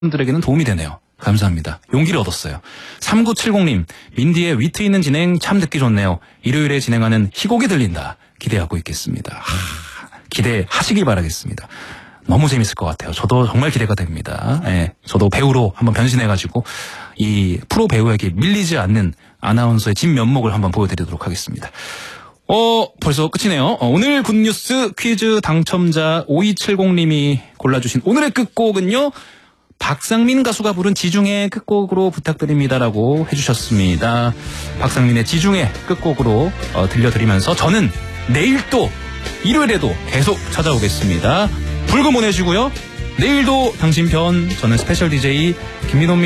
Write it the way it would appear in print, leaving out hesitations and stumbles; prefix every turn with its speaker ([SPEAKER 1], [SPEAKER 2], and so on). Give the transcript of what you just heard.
[SPEAKER 1] 분들에게는 도움이 되네요. 감사합니다. 용기를 얻었어요. 3970님, 민디의 위트 있는 진행 참 듣기 좋네요. 일요일에 진행하는 희곡이 들린다. 기대하고 있겠습니다. 기대하시길 바라겠습니다. 너무 재밌을 것 같아요. 저도 정말 기대가 됩니다. 예, 저도 배우로 한번 변신해가지고 이 프로 배우에게 밀리지 않는 아나운서의 진면목을 한번 보여드리도록 하겠습니다. 벌써 끝이네요. 오늘 굿뉴스 퀴즈 당첨자 5270님이 골라주신 오늘의 끝곡은요, 박상민 가수가 부른 지중해 끝곡으로 부탁드립니다라고 해주셨습니다. 박상민의 지중해 끝곡으로 들려드리면서 저는 내일 또 일요일에도 계속 찾아오겠습니다. 불금 보내시고요. 내일도 당신 편, 저는 스페셜 DJ 김민호입니다.